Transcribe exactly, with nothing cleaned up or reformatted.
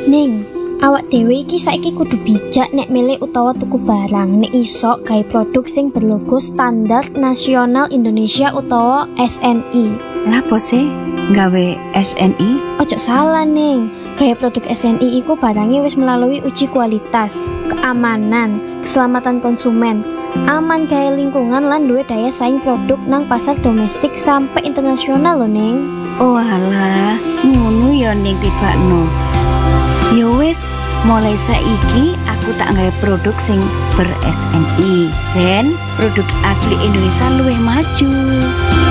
Ning, awak dhewe iki saiki kudu bijak nek milih utawa tuku barang nek iso gawe produk sing berlogo Standar Nasional Indonesia utawa S N I. Lapo sih gawe S N I? Ojo salah Ning, gawe produk S N I iku barangnya wis melalui uji kualitas, keamanan, keselamatan konsumen, aman gawe lingkungan lan duwe daya saing produk nang pasar domestik sampai internasional lho Ning. Oh alah, ngono ya ning tibakno. Ya wis, mulai saiki aku tak gawe produk sing ber S N I ben produk asli Indonesia luwih maju.